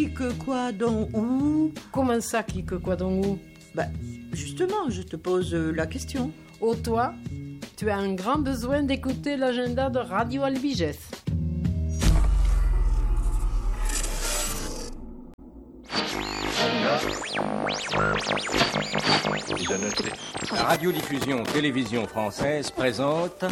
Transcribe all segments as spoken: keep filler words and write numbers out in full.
qui que quoi dont où? Comment ça, qui que quoi dans où? Bah, justement, je te pose la question. Oh, toi, tu as un grand besoin d'écouter l'agenda de Radio Albiges. La radiodiffusion télévision française présente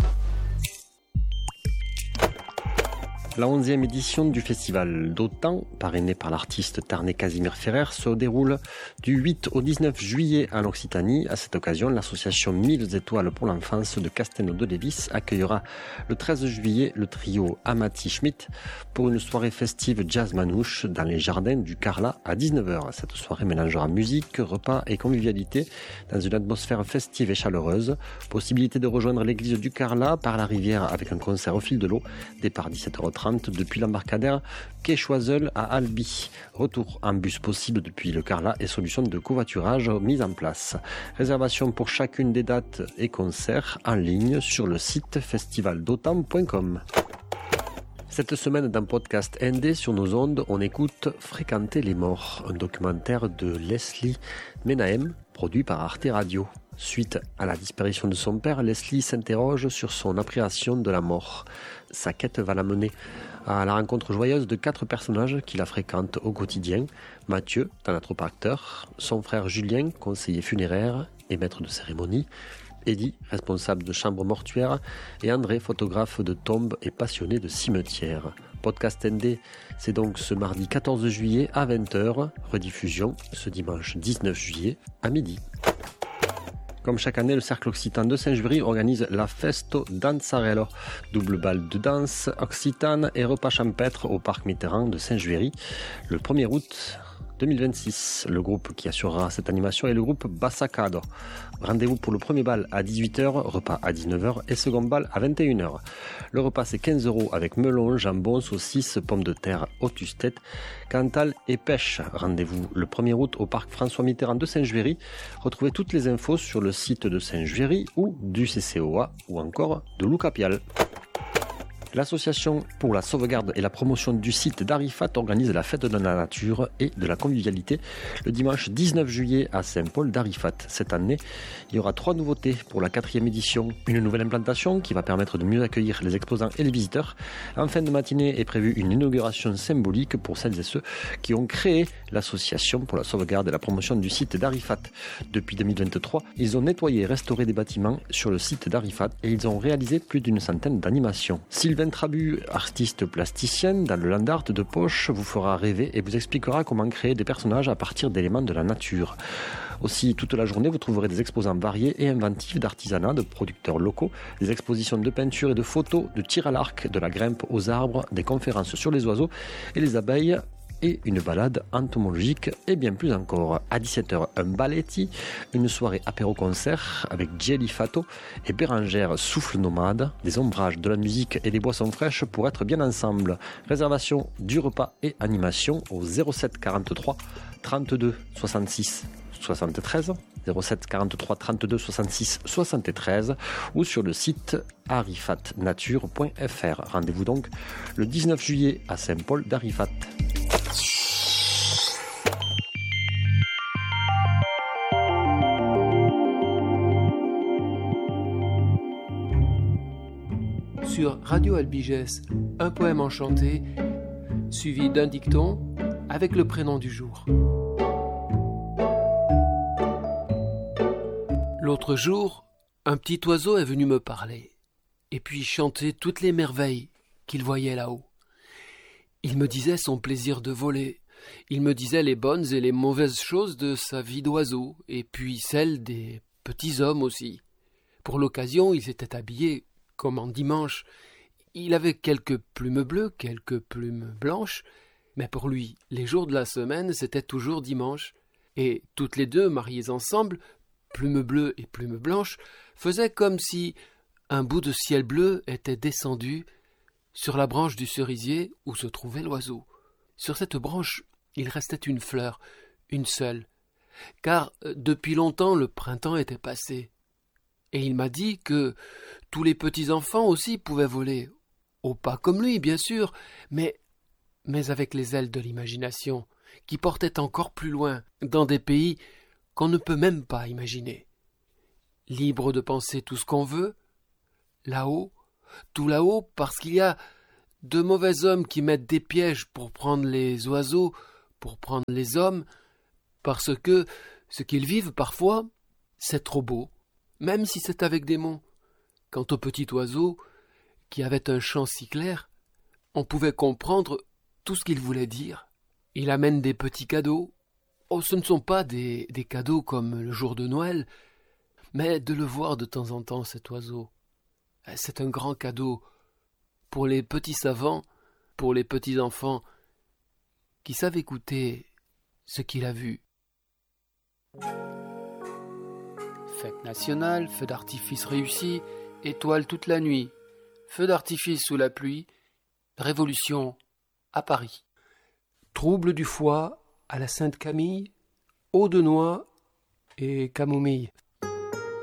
la onzième édition du festival d'Autan, parrainé par l'artiste tarnais Casimir Ferrer, se déroule du huit au dix-neuf juillet en Occitanie. À cette occasion, l'association Mille Étoiles pour l'enfance de Castelnau-de-Lévis accueillera le treize juillet le trio Amati Schmidt pour une soirée festive jazz manouche dans les jardins du Carlat à dix-neuf heures. Cette soirée mélangera musique, repas et convivialité dans une atmosphère festive et chaleureuse. Possibilité de rejoindre l'église du Carlat par la rivière avec un concert au fil de l'eau. Départ dix-sept heures trente depuis l'embarcadère quai Choiseul à Albi. Retour en bus possible depuis le Carlat et solutions de covoiturage mises en place. Réservation pour chacune des dates et concerts en ligne sur le site festival dautan point com. Cette semaine, dans Podcast N D sur nos ondes, on écoute Fréquenter les morts, un documentaire de Leslie Menahem, produit par Arte Radio. Suite à la disparition de son père, Leslie s'interroge sur son appréhension de la mort. Sa quête va l'amener à la rencontre joyeuse de quatre personnages qui la fréquentent au quotidien. Mathieu, thanatopracteur, son frère Julien, conseiller funéraire et maître de cérémonie, Eddie, responsable de chambre mortuaire, et André, photographe de tombes et passionné de cimetières. Podcast N D, c'est donc ce mardi quatorze juillet à vingt heures, rediffusion ce dimanche dix-neuf juillet à midi. Comme chaque année, le Cercle Occitan de Saint-Juéry organise la Festo Danzarello, double bal de danse occitane et repas champêtre au Parc Mitterrand de Saint-Juéry, le premier août deux mille vingt-six. Le groupe qui assurera cette animation est le groupe Bassacado. Rendez-vous pour le premier bal à dix-huit heures, repas à dix-neuf heures et second bal à vingt et une heures. Le repas c'est quinze euros avec melon, jambon, saucisses, pommes de terre, haute-tête, cantal et pêche. Rendez-vous le premier août au Parc François Mitterrand de Saint-Juéry. Retrouvez toutes les infos sur le site de Saint-Juéry ou du C C O A ou encore de Loucapial. L'Association pour la sauvegarde et la promotion du site d'Arifat organise la fête de la nature et de la convivialité le dimanche dix-neuf juillet à Saint-Paul d'Arifat. Cette année, il y aura trois nouveautés pour la quatrième édition. Une nouvelle implantation qui va permettre de mieux accueillir les exposants et les visiteurs. En fin de matinée est prévue une inauguration symbolique pour celles et ceux qui ont créé l'Association pour la sauvegarde et la promotion du site d'Arifat. Depuis deux mille vingt-trois, ils ont nettoyé et restauré des bâtiments sur le site d'Arifat et ils ont réalisé plus d'une centaine d'animations. Sylvain Trabu, artiste plasticienne dans le land art de poche, vous fera rêver et vous expliquera comment créer des personnages à partir d'éléments de la nature. Aussi, toute la journée, vous trouverez des exposants variés et inventifs d'artisanat, de producteurs locaux, des expositions de peinture et de photos, de tir à l'arc, de la grimpe aux arbres, des conférences sur les oiseaux et les abeilles, et une balade entomologique et bien plus encore. À dix-sept heures, un balletti, une soirée apéro-concert avec Jelly Fato et Bérangère Souffle Nomade, des ombrages, de la musique et des boissons fraîches pour être bien ensemble. Réservation du repas et animation au zéro sept quarante-trois trente-deux soixante-six soixante-treize, zéro sept quarante-trois trente-deux soixante-six soixante-treize ou sur le site arifatnature point f r. Rendez-vous donc le dix-neuf juillet à Saint-Paul d'Arifat. Sur Radio Albiges, un poème enchanté, suivi d'un dicton avec le prénom du jour. L'autre jour, un petit oiseau est venu me parler, et puis chanter toutes les merveilles qu'il voyait là-haut. Il me disait son plaisir de voler, il me disait les bonnes et les mauvaises choses de sa vie d'oiseau, et puis celles des petits hommes aussi. Pour l'occasion, il s'était habillé comme en dimanche. Il avait quelques plumes bleues, quelques plumes blanches, mais pour lui, les jours de la semaine, c'était toujours dimanche. Et toutes les deux, mariées ensemble, plumes bleues et plumes blanches, faisaient comme si un bout de ciel bleu était descendu sur la branche du cerisier où se trouvait l'oiseau. Sur cette branche, il restait une fleur, une seule, car depuis longtemps le printemps était passé. Et il m'a dit que tous les petits-enfants aussi pouvaient voler, au pas comme lui, bien sûr, mais, mais avec les ailes de l'imagination. qui portaient encore plus loin, dans des pays qu'on ne peut même pas imaginer. Libre de penser tout ce qu'on veut, là-haut, tout là-haut, parce qu'il y a de mauvais hommes qui mettent des pièges pour prendre les oiseaux, pour prendre les hommes, parce que ce qu'ils vivent parfois, c'est trop beau, même si c'est avec des mots. Quant au petit oiseau, qui avait un chant si clair, on pouvait comprendre tout ce qu'il voulait dire. Il amène des petits cadeaux. Oh, ce ne sont pas des, des cadeaux comme le jour de Noël, mais de le voir de temps en temps, cet oiseau, c'est un grand cadeau pour les petits savants, pour les petits enfants qui savent écouter ce qu'il a vu. Fête nationale, feu d'artifice réussi, étoiles toute la nuit, feu d'artifice sous la pluie, révolution à Paris. Trouble du foie à la Sainte-Camille, eau de noix et camomille.